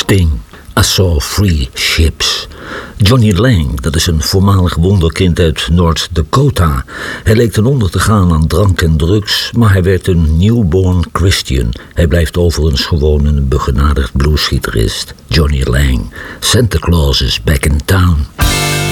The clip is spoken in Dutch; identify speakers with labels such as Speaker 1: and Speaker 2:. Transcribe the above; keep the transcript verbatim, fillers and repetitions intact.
Speaker 1: Sting, I Saw Three Ships. Johnny Lang, dat is een voormalig wonderkind uit North Dakota. Hij leek ten onder te gaan aan drank en drugs, maar hij werd een newborn Christian. Hij blijft overigens gewoon een begenadigd bluesgitarist. Johnny Lang. Santa Claus is back in town.